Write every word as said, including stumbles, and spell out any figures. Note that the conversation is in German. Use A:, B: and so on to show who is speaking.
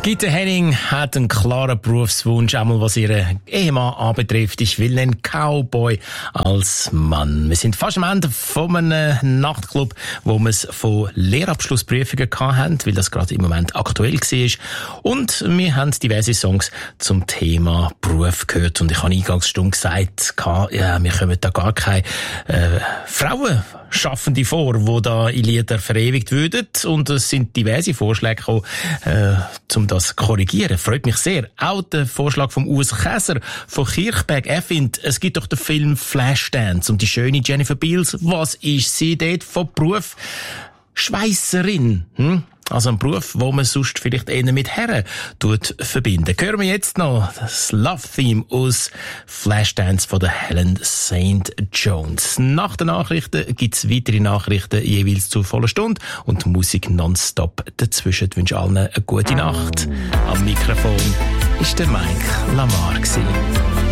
A: Gitte Henning hat einen klaren Berufswunsch, einmal was ihren Ehemann anbetrifft. Ich will einen Cowboy als Mann. Wir sind fast am Ende von einem Nachtclub, wo wir es von Lehrabschlussprüfungen hatten, weil das gerade im Moment aktuell war. Und wir haben diverse Songs zum Thema Beruf gehört. Und ich habe eingangs schon gesagt, ja, wir kommen da gar keine äh, Frauen Schaffende vor, die da in Lieder verewigt würden. Und es sind diverse Vorschläge gekommen, äh, um das zu korrigieren. Freut mich sehr. Auch der Vorschlag vom Urs Käser von Kirchberg. Er findet, es gibt doch den Film Flashdance und die schöne Jennifer Beals. Was ist sie dort von Beruf? Schweisserin. Hm? Also ein Beruf, wo man sonst vielleicht eher mit Herren tut verbinden. Hören wir jetzt noch das Love-Theme aus Flashdance von der Helen Saint Jones. Nach den Nachrichten gibt's weitere Nachrichten jeweils zur vollen Stunde und Musik nonstop dazwischen. Ich wünsche allen eine gute Nacht. Am Mikrofon ist der Mike Lamar gewesen.